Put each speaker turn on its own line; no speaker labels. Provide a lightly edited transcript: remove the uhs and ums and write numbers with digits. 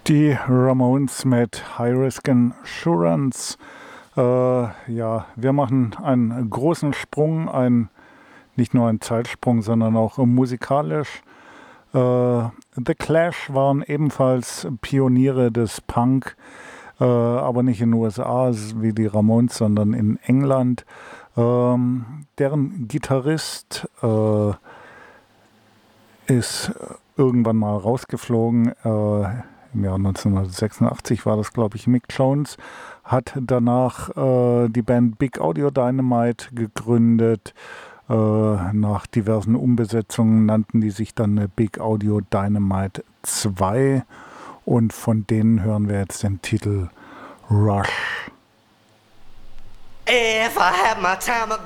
Die Ramones mit High Risk Insurance. Ja, wir machen einen großen Sprung, nicht nur einen Zeitsprung, sondern auch musikalisch. The Clash waren ebenfalls Pioniere des Punk, aber nicht in den USA wie die Ramones, sondern in England. Deren Gitarrist ist irgendwann mal rausgeflogen. Im Jahr 1986 war das, glaube ich, Mick Jones, hat danach die Band Big Audio Dynamite gegründet. Nach diversen Umbesetzungen nannten die sich dann Big Audio Dynamite 2 und von denen hören wir jetzt den Titel Rush.
If I had my time